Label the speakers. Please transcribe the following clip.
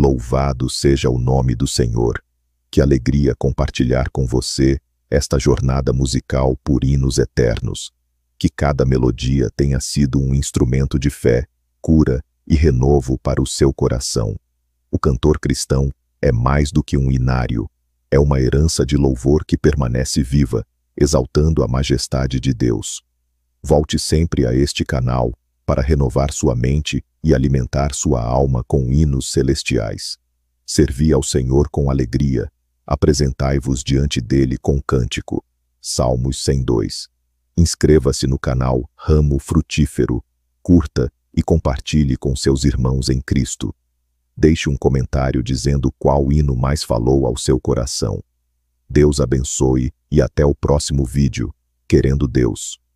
Speaker 1: Louvado seja o nome do Senhor. Que alegria compartilhar com você esta jornada musical por hinos eternos. Que cada melodia tenha sido um instrumento de fé, cura e renovo para o seu coração. O cantor cristão é mais do que um inário. É uma herança de louvor que permanece viva, exaltando a majestade de Deus. Volte sempre a este canal para renovar sua mente e alimentar sua alma com hinos celestiais. Servi ao Senhor com alegria, apresentai-vos diante dele com cântico. Salmos 102. Inscreva-se no canal Ramo Frutífero, curta e compartilhe com seus irmãos em Cristo. Deixe um comentário dizendo qual hino mais falou ao seu coração. Deus abençoe e até o próximo vídeo, querendo Deus.